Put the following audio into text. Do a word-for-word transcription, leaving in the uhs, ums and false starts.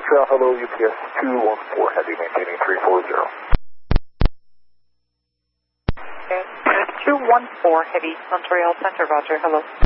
Montreal, hello, U P S two one four Heavy, maintaining three four zero. Okay, two one four Heavy, Montreal Center, Roger, hello.